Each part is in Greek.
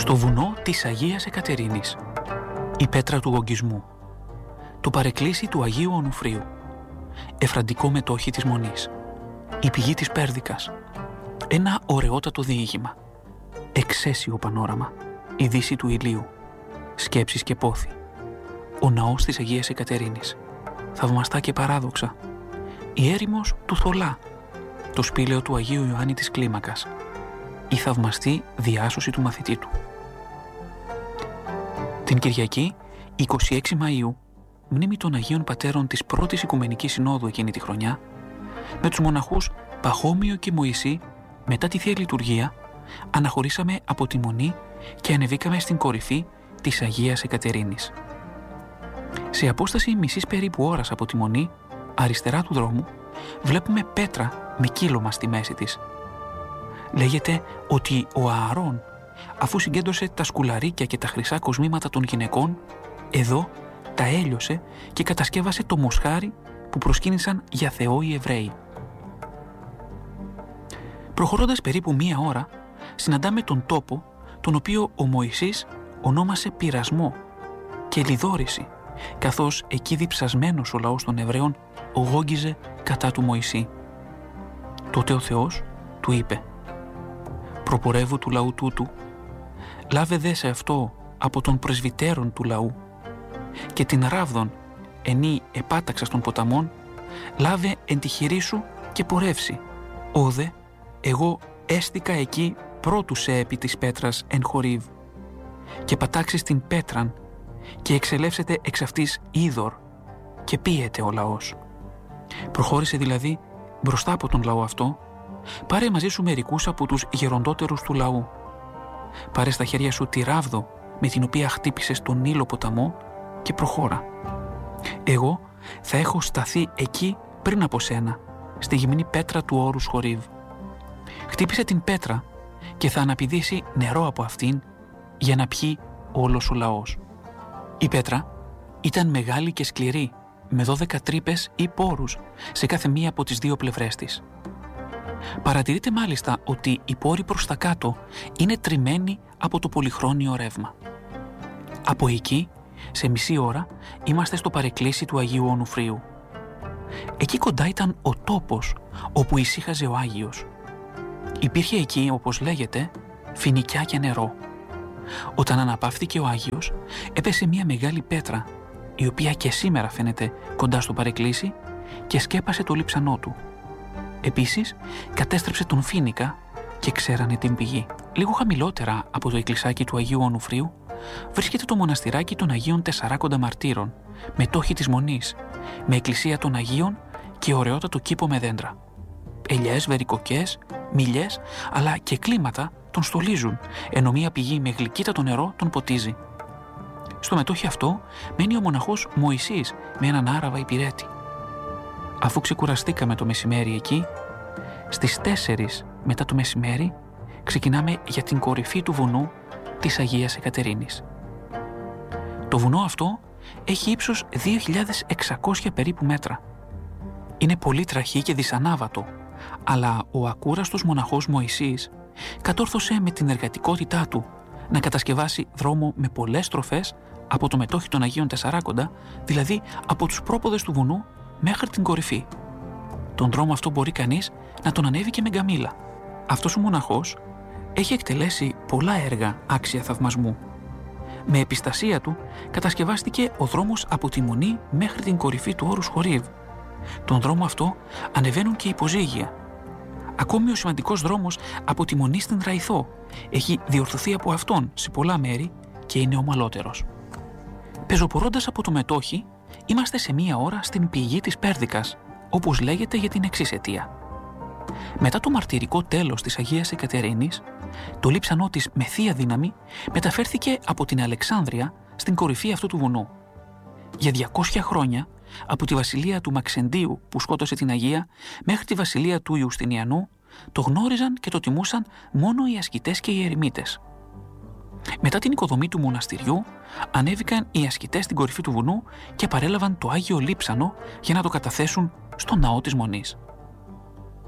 Στο βουνό της Αγίας Εκατερίνης, η πέτρα του γογγισμού, το παρεκκλήσι του Αγίου Ονουφρίου, εφραντικό μετόχι της Μονής, η πηγή της Πέρδικας, ένα ωραιότατο διήγημα, εξαίσιο πανόραμα, η δύση του ηλίου, σκέψεις και πόθη, ο ναός της Αγίας Εκατερίνης, θαυμαστά και παράδοξα, η έρημος του Θολά, το σπήλαιο του Αγίου Ιωάννη της Κλίμακας, η θαυμαστή διάσωση του μαθητή του. Την Κυριακή, 26 Μαΐου, μνήμη των Αγίων Πατέρων της πρώτης Οικουμενικής Συνόδου εκείνη τη χρονιά, με τους μοναχούς Παχώμιο και Μωυσή, μετά τη Θεία Λειτουργία, αναχωρήσαμε από τη Μονή και ανεβήκαμε στην κορυφή της Αγίας Εκατερίνης. Σε απόσταση μισής περίπου ώρας από τη Μονή, αριστερά του δρόμου, βλέπουμε πέτρα με κύλωμα στη μέση της. Λέγεται ότι ο Ααρών, αφού συγκέντρωσε τα σκουλαρίκια και τα χρυσά κοσμήματα των γυναικών, εδώ τα έλειωσε και κατασκεύασε το μοσχάρι που προσκύνησαν για Θεό οι Εβραίοι. Προχωρώντας περίπου μία ώρα, συναντάμε τον τόπο, τον οποίο ο Μωυσής ονόμασε πειρασμό και λιδόρηση, καθώς εκεί διψασμένος ο λαός των Εβραίων γόγγιζε κατά του Μωυσή. Τότε ο Θεός του είπε: «Προπορεύου του λαού τούτου, λάβε δε σε αυτό από των πρεσβυτέρων του λαού και την ράβδον ενή επάταξας των ποταμών, λάβε εν τη χειρή σου και πορεύσει. Όδε, εγώ έστηκα εκεί πρώτου σε επί της πέτρας εν Χορίβ, και πατάξεις την πέτραν και εξελεύσετε εξ αυτής είδωρ και πίεται ο λαός». Προχώρησε δηλαδή μπροστά από τον λαό αυτό, πάρε μαζί σου μερικούς από τους γεροντότερους του λαού. Πάρε στα χέρια σου τη ράβδο με την οποία χτύπησες τον Νείλο ποταμό και προχώρα. Εγώ θα έχω σταθεί εκεί πριν από σένα, στη γυμνή πέτρα του όρους Χορίβ. Χτύπησε την πέτρα και θα αναπηδήσει νερό από αυτήν για να πιει όλος ο λαός. Η πέτρα ήταν μεγάλη και σκληρή, με 12 τρύπες ή πόρους σε κάθε μία από τις δύο πλευρές της. Παρατηρείται μάλιστα ότι οι πόροι προς τα κάτω είναι τριμμένοι από το πολυχρόνιο ρεύμα. Από εκεί, σε μισή ώρα, είμαστε στο παρεκκλήσι του Αγίου Ονουφρίου. Εκεί κοντά ήταν ο τόπος όπου ησύχαζε ο Άγιος. Υπήρχε εκεί, όπως λέγεται, φοινικιά και νερό. Όταν αναπαύθηκε ο Άγιος, έπεσε μια μεγάλη πέτρα, η οποία και σήμερα φαίνεται κοντά στο παρεκκλήσι, και σκέπασε το λείψανό του. Επίσης, κατέστρεψε τον φοίνικα και ξέρανε την πηγή. Λίγο χαμηλότερα από το εκκλησάκι του Αγίου Ονουφρίου βρίσκεται το μοναστηράκι των Αγίων Τεσσαράκοντα Μαρτύρων, μετόχι της Μονής, με εκκλησία των Αγίων και ωραιότατο κήπο με δέντρα. Ελιές, βερικοκές, μυλιές, αλλά και κλίματα τον στολίζουν, ενώ μία πηγή με γλυκύτατο νερό τον ποτίζει. Στο μετόχι αυτό μένει ο μοναχός Μωυσής με έναν Άραβα υπηρέτη. Αφού ξεκουραστήκαμε το μεσημέρι εκεί, στις 4 μετά το μεσημέρι ξεκινάμε για την κορυφή του βουνού της Αγίας Εκατερίνης. Το βουνό αυτό έχει ύψος 2.600 περίπου μέτρα. Είναι πολύ τραχή και δυσανάβατο, αλλά ο ακούραστος μοναχός Μωυσής κατόρθωσε με την εργατικότητά του να κατασκευάσει δρόμο με πολλές στροφές από το μετόχι των Αγίων Τεσσαράκοντα, δηλαδή από τους πρόποδες του βουνού μέχρι την κορυφή. Τον δρόμο αυτό μπορεί κανείς να τον ανέβει και με γκαμίλα. Αυτός ο μοναχός έχει εκτελέσει πολλά έργα άξια θαυμασμού. Με επιστασία του κατασκευάστηκε ο δρόμος από τη Μονή μέχρι την κορυφή του όρους Χορίβ. Τον δρόμο αυτό ανεβαίνουν και υποζύγια. Ακόμη ο σημαντικός δρόμος από τη Μονή στην Ραϊθό έχει διορθωθεί από αυτόν σε πολλά μέρη και είναι ομαλότερος. Πεζοπορώντας από το μετόχι, είμαστε σε μία ώρα στην πηγή της Πέρδικας, όπως λέγεται για την εξής αιτία. Μετά το μαρτυρικό τέλος της Αγίας Εκατερίνης, το λείψανό της με θεία δύναμη μεταφέρθηκε από την Αλεξάνδρεια στην κορυφή αυτού του βουνού. Για 200 χρόνια, από τη βασιλεία του Μαξεντίου που σκότωσε την Αγία μέχρι τη βασιλεία του Ιουστινιανού, το γνώριζαν και το τιμούσαν μόνο οι ασκητές και οι ερημίτες. Μετά την οικοδομή του μοναστηριού, ανέβηκαν οι ασκητές στην κορυφή του βουνού και παρέλαβαν το Άγιο Λείψανο για να το καταθέσουν στο ναό της Μονής.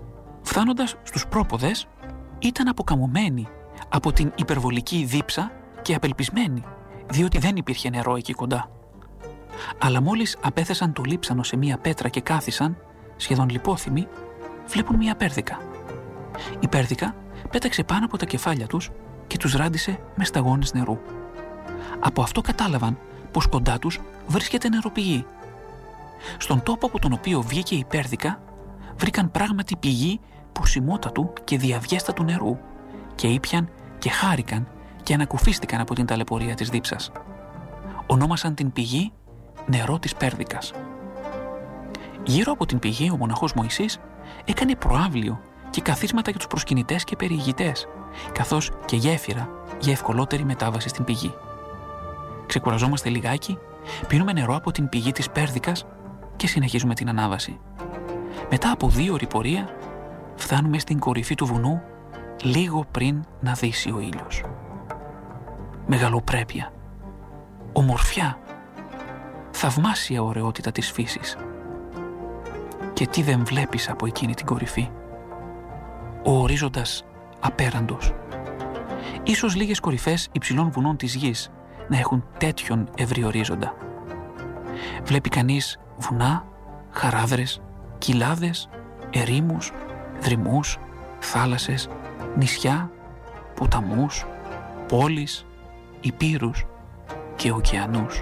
Φτάνοντας στους πρόποδες, ήταν αποκαμωμένοι από την υπερβολική δίψα και απελπισμένοι, διότι δεν υπήρχε νερό εκεί κοντά. Αλλά μόλις απέθεσαν το λείψανο σε μία πέτρα και κάθισαν, σχεδόν λιπόθυμοι, βλέπουν μία πέρδικα. Η πέρδικα πέταξε πάνω από τα κεφάλια τους και τους ράντισε με σταγόνες νερού. Από αυτό κατάλαβαν πως κοντά τους βρίσκεται νεροπηγή. Στον τόπο από τον οποίο βγήκε η πέρδικα, βρήκαν πράγματι πηγή ποσιμότατου και διαβιέστατου νερού και ήπιαν και χάρηκαν και ανακουφίστηκαν από την ταλαιπωρία της δίψας. Ονόμασαν την πηγή νερό της πέρδικας. Γύρω από την πηγή ο μοναχός Μωυσής έκανε προάβλιο και καθίσματα για τους προσκυνητές και περιηγητές, καθώς και γέφυρα για ευκολότερη μετάβαση στην πηγή. Ξεκουραζόμαστε λιγάκι, πίνουμε νερό από την πηγή της πέρδικας και συνεχίζουμε την ανάβαση. Μετά από 2 ώρη πορεία φτάνουμε στην κορυφή του βουνού λίγο πριν να δύσει ο ήλιος. Μεγαλοπρέπεια, ομορφιά, θαυμάσια ωραιότητα της φύσης. Και τι δεν βλέπεις από εκείνη την κορυφή? Ο ορίζοντας απέραντος. Ίσως λίγες κορυφές υψηλών βουνών της γης να έχουν τέτοιον ευρύ ορίζοντα. Βλέπει κανείς βουνά, χαράδρες, κοιλάδες, ερήμους, δρυμούς, θάλασσες, νησιά, ποταμούς, πόλεις, υπήρους και ωκεανούς.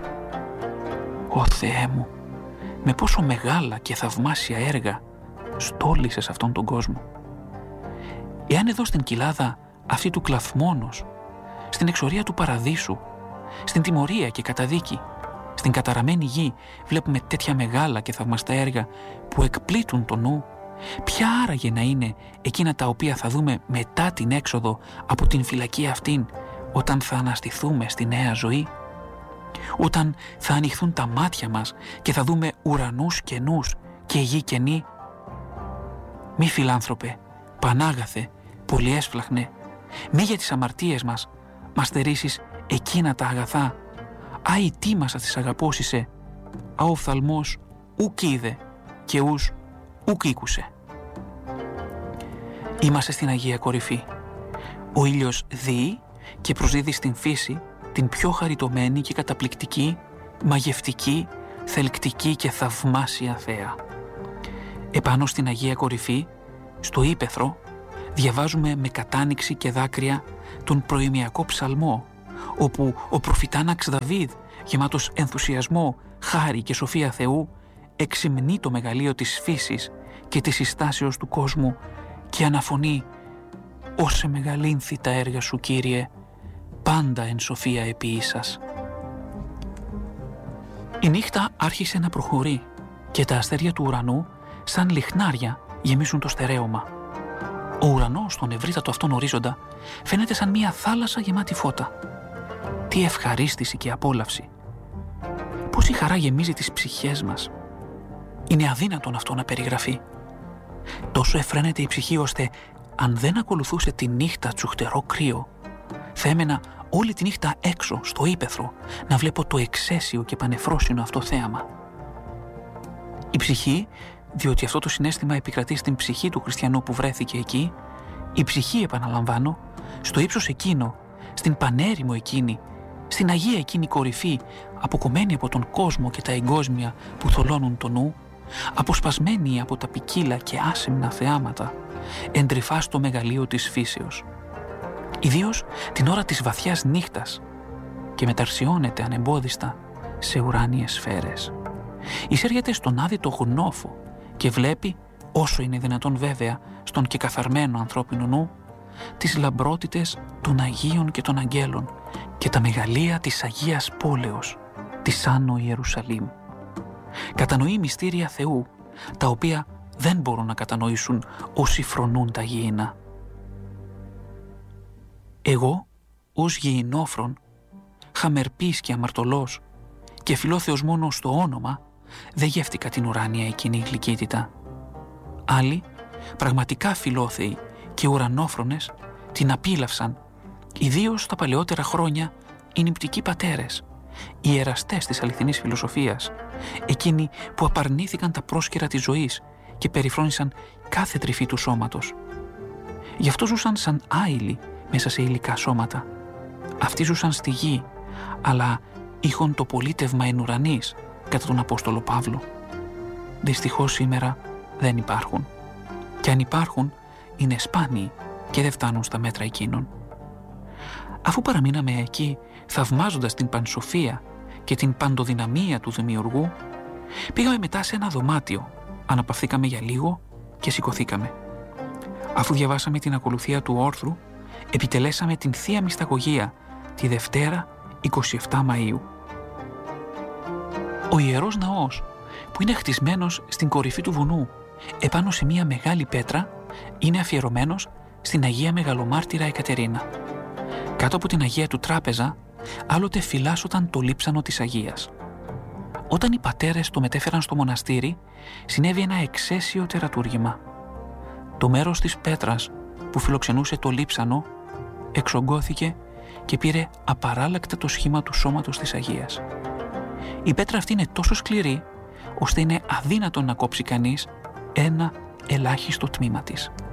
Ω Θεέ μου, με πόσο μεγάλα και θαυμάσια έργα στόλισες αυτόν τον κόσμο. Εάν εδώ στην κοιλάδα αυτή του Κλαθμόνος, στην εξορία του Παραδείσου, στην τιμωρία και καταδίκη, στην καταραμένη γη βλέπουμε τέτοια μεγάλα και θαυμαστά έργα που εκπλήττουν το νου, ποια άραγε να είναι εκείνα τα οποία θα δούμε μετά την έξοδο από την φυλακή αυτήν, όταν θα αναστηθούμε στη νέα ζωή, όταν θα ανοιχθούν τα μάτια μας και θα δούμε ουρανούς καινούς και γη καινή? Μη φιλάνθρωπε, πανάγαθε, πολυέσφλαχνε, μη για τις αμαρτίες μας στερήσεις εκείνα τα αγαθά. Άι τι μας τις αγαπώσισε, α ο οφθαλμός ουκ είδε και ους ουκ ήκουσε. Είμαστε στην Αγία Κορυφή. Ο ήλιος δει και προσδίδει στην φύση την πιο χαριτωμένη και καταπληκτική, μαγευτική, θελκτική και θαυμάσια θέα. Επάνω στην Αγία Κορυφή, στο ύπαιθρο, διαβάζουμε με κατάνοιξη και δάκρυα τον προημιακό ψαλμό, όπου ο προφητάναξ Δαβίδ, γεμάτος ενθουσιασμό, χάρη και σοφία Θεού, εξυμνεί το μεγαλείο της φύσης και της συστάσεως του κόσμου και αναφωνεί «Όσε μεγαλύνθη τα έργα σου, Κύριε, πάντα εν σοφία επίησας». Η νύχτα άρχισε να προχωρεί και τα αστέρια του ουρανού σαν λιχνάρια γεμίζουν το στερέωμα. Ο ουρανός στον ευρύτατο αυτόν ορίζοντα φαίνεται σαν μια θάλασσα γεμάτη φώτα. Τι ευχαρίστηση και απόλαυση! Πόση χαρά γεμίζει τις ψυχές μας! Είναι αδύνατον αυτό να περιγραφεί. Τόσο εφραίνεται η ψυχή ώστε αν δεν ακολουθούσε τη νύχτα τσουχτερό κρύο, θα έμενα όλη τη νύχτα έξω στο ύπαιθρο να βλέπω το εξαίσιο και πανεφρόσινο αυτό θέαμα. Η ψυχή, διότι αυτό το συναίσθημα επικρατεί στην ψυχή του χριστιανού που βρέθηκε εκεί, η ψυχή, επαναλαμβάνω, στο ύψος εκείνο, στην πανέρημο εκείνη, στην Αγία εκείνη κορυφή, αποκομμένη από τον κόσμο και τα εγκόσμια που θολώνουν το νου, αποσπασμένη από τα ποικίλα και άσεμνα θεάματα, εντρυφά στο μεγαλείο της φύσεως. Ιδίως την ώρα της βαθιάς νύχτας και μεταρσιώνεται ανεμπόδιστα σε ουράνιες σφαίρες. Εισέρχεται στον άδειτο γνώφο και βλέπει, όσο είναι δυνατόν βέβαια στον και καθαρμένο ανθρώπινο νου, τις λαμπρότητες των Αγίων και των Αγγέλων και τα μεγαλεία της Αγίας Πόλεως, της Άνω Ιερουσαλήμ. Κατανοεί μυστήρια Θεού, τα οποία δεν μπορούν να κατανοήσουν όσοι φρονούν τα γήινα. Εγώ, ως γηινόφρον, χαμερπής και αμαρτωλός και φιλόθεος μόνο στο όνομα, δεν γεύτηκα την ουράνια εκείνη γλυκύτητα. Άλλοι, πραγματικά φιλόθεοι και ουρανόφρονες, την απίλαυσαν, ιδίως τα παλαιότερα χρόνια οι νηπτικοί πατέρες, οι εραστές της αληθινής φιλοσοφίας, εκείνοι που απαρνήθηκαν τα πρόσκαιρα της ζωής και περιφρόνησαν κάθε τρυφή του σώματος. Γι' αυτό ζούσαν σαν άειλοι μέσα σε υλικά σώματα. Αυτοί ζούσαν στη γη, αλλά είχαν το πολίτευμα εν ουρανής κατά τον Απόστολο Παύλο. Δυστυχώς σήμερα δεν υπάρχουν. Και αν υπάρχουν, είναι σπάνιοι και δεν φτάνουν στα μέτρα εκείνων. Αφού παραμείναμε εκεί, θαυμάζοντας την πανσοφία και την παντοδυναμία του Δημιουργού, πήγαμε μετά σε ένα δωμάτιο, αναπαυθήκαμε για λίγο και σηκωθήκαμε. Αφού διαβάσαμε την ακολουθία του όρθρου, επιτελέσαμε την Θεία Μυσταγωγία τη Δευτέρα 27 Μαΐου. Ο Ιερός Ναός, που είναι χτισμένος στην κορυφή του βουνού, επάνω σε μια μεγάλη πέτρα, είναι αφιερωμένος στην Αγία Μεγαλομάρτυρα Εκατερίνα. Κάτω από την Αγία του Τράπεζα, άλλοτε φυλάσσονταν το λείψανο της Αγίας. Όταν οι πατέρες το μετέφεραν στο μοναστήρι, συνέβη ένα εξαίσιο τερατούργημα. Το μέρος της πέτρας που φιλοξενούσε το λείψανο εξογκώθηκε και πήρε απαράλλακτα το σχήμα του σώματος της Αγίας. Η πέτρα αυτή είναι τόσο σκληρή, ώστε είναι αδύνατο να κόψει κανείς ένα ελάχιστο τμήμα της.